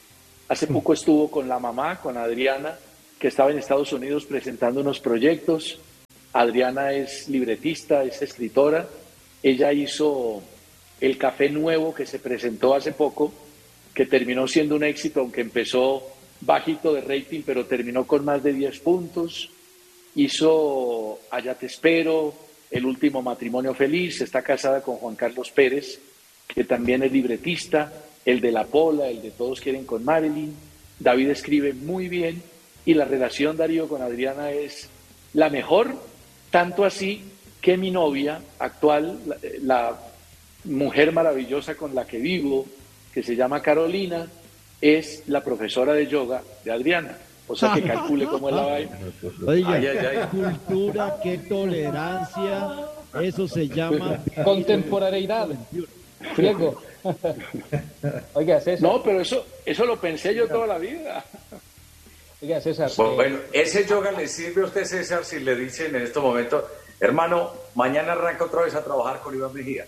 Hace poco estuvo con la mamá, con Adriana, que estaba en Estados Unidos presentando unos proyectos. Adriana es libretista, es escritora. Ella hizo El Café Nuevo, que se presentó hace poco, que terminó siendo un éxito, aunque empezó bajito de rating, pero terminó con más de 10 puntos. Hizo Allá te espero, El último matrimonio feliz. Está casada con Juan Carlos Pérez, que también es libretista, el de La Pola, el de Todos quieren con Marilyn. David escribe muy bien y la relación, Darío, con Adriana es la mejor, tanto así que mi novia actual, la mujer maravillosa con la que vivo, que se llama Carolina, es la profesora de yoga de Adriana. O sea que calcule cómo es la vaina. Oiga, cultura, qué tolerancia, eso se llama contemporaneidad. Friego. Oiga, César. No, pero eso lo pensé yo toda la vida. Oiga, César. Bueno, ese yoga le sirve a usted, César, si le dicen en estos momentos, hermano, mañana arranca otra vez a trabajar con Iván Mejía.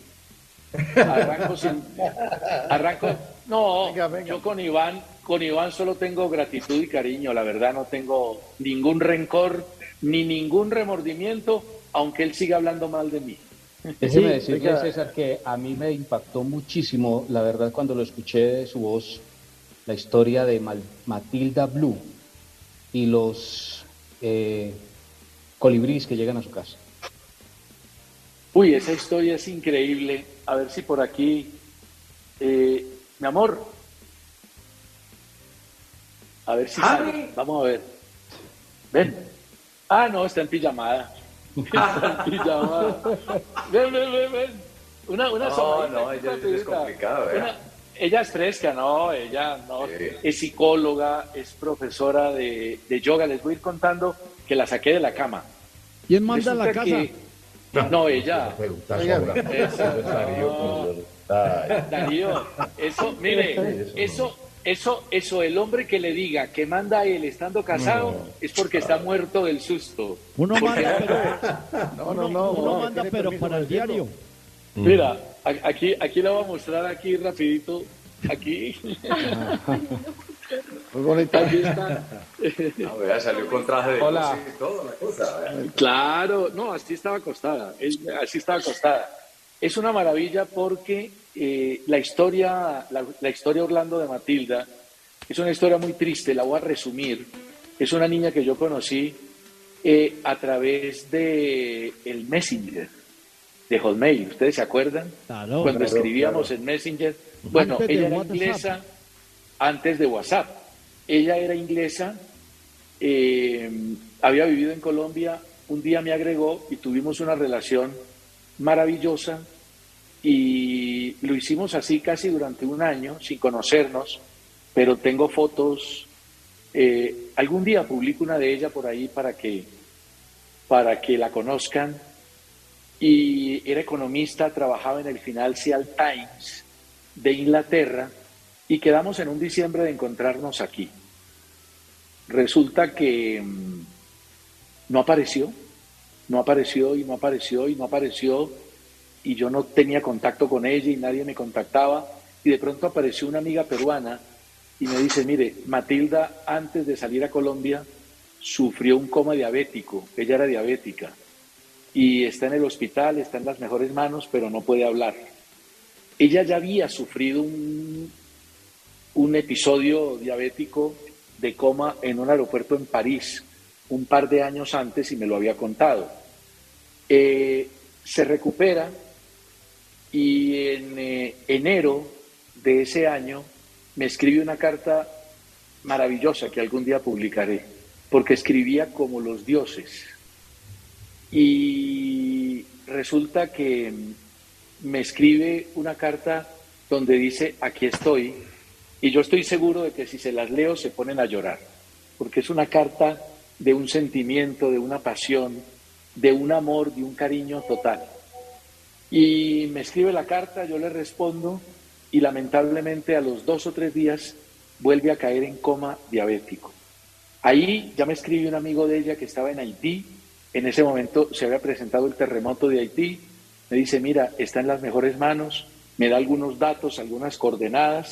Arranco. No, venga. Yo con Iván solo tengo gratitud y cariño, la verdad no tengo ningún rencor ni ningún remordimiento, aunque él siga hablando mal de mí. Déjeme decirle, César, que a mí me impactó muchísimo, la verdad, cuando lo escuché de su voz, la historia de Matilda Blue y los colibríes que llegan a su casa. Uy, esa historia es increíble. A ver si por aquí, mi amor, a ver si sale. Vamos a ver. Ven. Ah, no, está en pijamada. Está en pijamada. Ven. Una no, ella es complicado, ¿eh? Ella es fresca, ella no. Sí. Es psicóloga, es profesora de yoga. Les voy a ir contando que la saqué de la cama. ¿Quién manda la casa? No, ella. Darío, eso, mire, eso, el hombre que le diga que manda a él estando casado es porque está muerto del susto. Uno manda, pero para el diario. Mira, aquí lo voy a mostrar aquí rapidito. Aquí. Muy bonita. Aquí está. Salió con traje de Hola. y todo, la cosa. Claro, no, así estaba acostada. Es una maravilla porque la historia Orlando de Matilda es una historia muy triste, la voy a resumir. Es una niña que yo conocí a través de el Messenger, de Hotmail. ¿Ustedes se acuerdan? Claro, cuando escribíamos en Messenger. Bueno, ella era inglesa antes de WhatsApp. Ella era inglesa, había vivido en Colombia, un día me agregó y tuvimos una relación maravillosa y lo hicimos así casi durante un año, sin conocernos, pero tengo fotos. Algún día publico una de ella por ahí para que la conozcan. Y era economista, trabajaba en el Financial Times de Inglaterra y quedamos en un diciembre de encontrarnos aquí. Resulta que no apareció y yo no tenía contacto con ella y nadie me contactaba y de pronto apareció una amiga peruana y me dice, mire, Matilda antes de salir a Colombia sufrió un coma diabético, ella era diabética y está en el hospital, está en las mejores manos, pero no puede hablar. Ella ya había sufrido un episodio diabético de coma en un aeropuerto en París un par de años antes y me lo había contado. Se recupera y en enero de ese año me escribe una carta maravillosa que algún día publicaré, porque escribía como los dioses. Y resulta que me escribe una carta donde dice, aquí estoy, y yo estoy seguro de que si se las leo se ponen a llorar, porque es una carta de un sentimiento, de una pasión, de un amor, de un cariño total. Y me escribe la carta, yo le respondo, y lamentablemente a los 2 o 3 días vuelve a caer en coma diabético. Ahí ya me escribe un amigo de ella que estaba en Haití. En ese momento se había presentado el terremoto de Haití. Me dice, mira, está en las mejores manos, me da algunos datos, algunas coordenadas,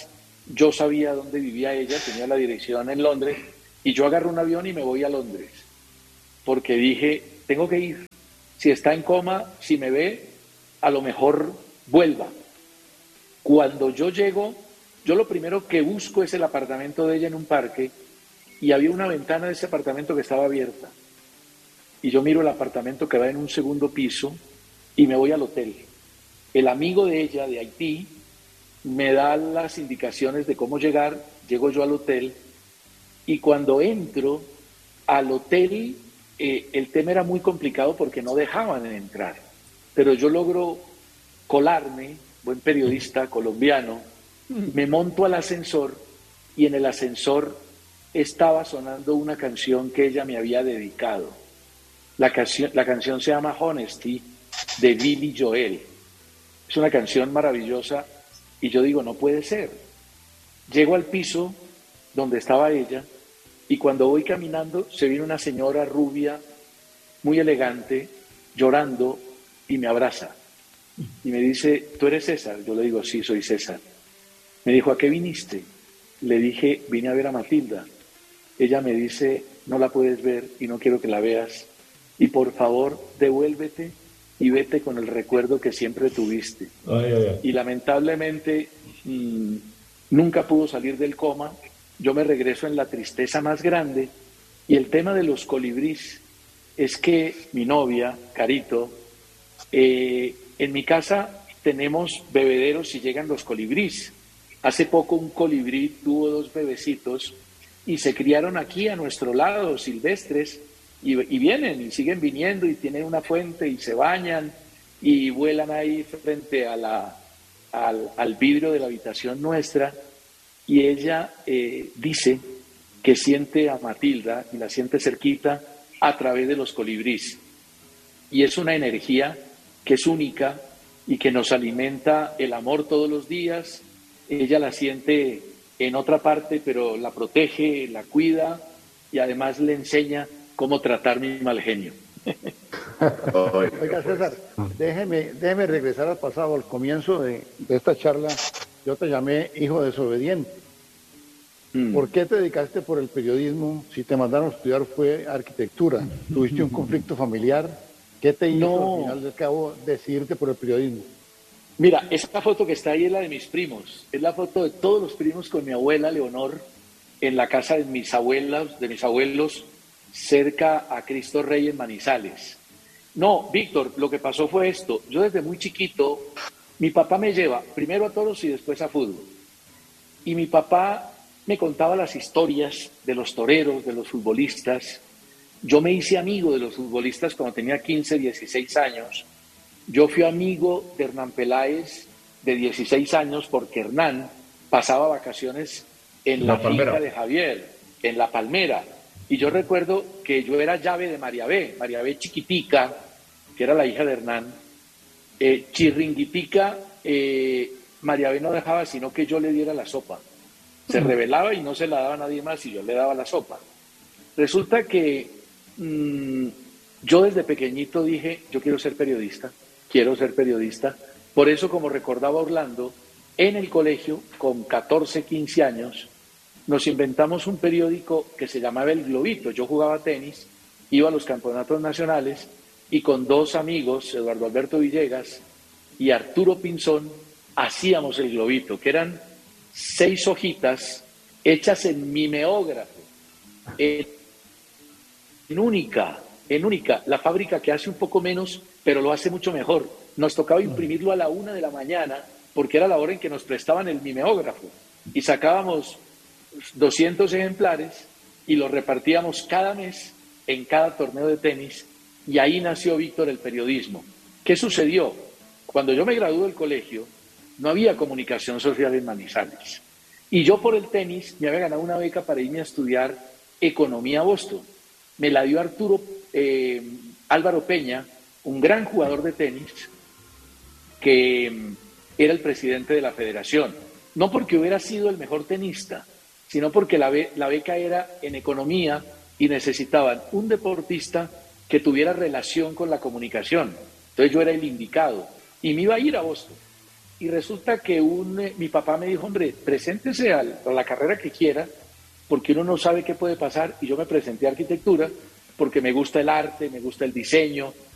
yo sabía dónde vivía ella, tenía la dirección en Londres, y yo agarro un avión y me voy a Londres, porque dije, tengo que ir. Si está en coma, si me ve, a lo mejor vuelva. Cuando yo llego, yo lo primero que busco es el apartamento de ella en un parque, y había una ventana de ese apartamento que estaba abierta. Y yo miro el apartamento que va en un segundo piso y me voy al hotel. El amigo de ella, de Haití, me da las indicaciones de cómo llegar. Llego yo al hotel y cuando entro al hotel, el tema era muy complicado porque no dejaban entrar. Pero yo logro colarme, buen periodista colombiano, me monto al ascensor y en el ascensor estaba sonando una canción que ella me había dedicado. La canción se llama Honesty, de Billy Joel. Es una canción maravillosa y yo digo, no puede ser. Llego al piso donde estaba ella y cuando voy caminando se viene una señora rubia, muy elegante, llorando y me abraza. Y me dice, ¿tú eres César? Yo le digo, sí, soy César. Me dijo, ¿a qué viniste? Le dije, vine a ver a Matilda. Ella me dice, no la puedes ver y no quiero que la veas. Y por favor, devuélvete y vete con el recuerdo que siempre tuviste. Y lamentablemente nunca pudo salir del coma. Yo me regreso en la tristeza más grande. Y el tema de los colibrís es que mi novia, Carito, en mi casa tenemos bebederos y llegan los colibrís. Hace poco un colibrí tuvo 2 bebecitos y se criaron aquí a nuestro lado, silvestres, y vienen y siguen viniendo y tienen una fuente y se bañan y vuelan ahí frente a al vidrio de la habitación nuestra. Y ella dice que siente a Matilda y la siente cerquita a través de los colibrís. Y es una energía que es única y que nos alimenta el amor todos los días. Ella la siente en otra parte, pero la protege, la cuida y además le enseña cómo tratar mi mal genio. Oiga, César, déjeme regresar al pasado, al comienzo de esta charla. Yo te llamé hijo desobediente. ¿Por qué te dedicaste por el periodismo? Si te mandaron a estudiar fue arquitectura. ¿Tuviste un conflicto familiar? ¿Qué te hizo al final del cabo decidirte por el periodismo? Mira, esta foto que está ahí es la de mis primos. Es la foto de todos los primos con mi abuela Leonor en la casa de mis abuelos, cerca a Cristo Rey en Manizales. No, Víctor, lo que pasó fue esto. Yo desde muy chiquito, mi papá me lleva primero a toros y después a fútbol. Y mi papá me contaba las historias de los toreros, de los futbolistas. Yo me hice amigo de los futbolistas cuando tenía 15, 16 años. Yo fui amigo de Hernán Peláez de 16 años porque Hernán pasaba vacaciones en la finca de Javier, en La Palmera. Y yo recuerdo que yo era llave de María B chiquitica, que era la hija de Hernán. Chirringuitica, María B no dejaba sino que yo le diera la sopa. Se rebelaba y no se la daba a nadie más y yo le daba la sopa. Resulta que yo desde pequeñito dije, yo quiero ser periodista. Por eso, como recordaba Orlando, en el colegio, con 14, 15 años, nos inventamos un periódico que se llamaba El Globito. Yo jugaba tenis, iba a los campeonatos nacionales y con 2 amigos, Eduardo Alberto Villegas y Arturo Pinzón, hacíamos El Globito, que eran 6 hojitas hechas en mimeógrafo, en única, la fábrica que hace un poco menos, pero lo hace mucho mejor. Nos tocaba imprimirlo a la 1 de la mañana, porque era la hora en que nos prestaban el mimeógrafo, y sacábamos 200 ejemplares y los repartíamos cada mes en cada torneo de tenis, y ahí nació, Víctor, el periodismo. ¿Qué sucedió? Cuando yo me gradué del colegio, no había comunicación social en Manizales, y yo por el tenis me había ganado una beca para irme a estudiar economía a Boston. Me la dio Álvaro Peña, un gran jugador de tenis, que era el presidente de la federación. No porque hubiera sido el mejor tenista, sino porque la beca era en economía y necesitaban un deportista que tuviera relación con la comunicación. Entonces yo era el indicado y me iba a ir a Boston. y resulta que mi papá me dijo, hombre, preséntese a la carrera que quiera, porque uno no sabe qué puede pasar, y yo me presenté a arquitectura porque me gusta el arte, me gusta el diseño,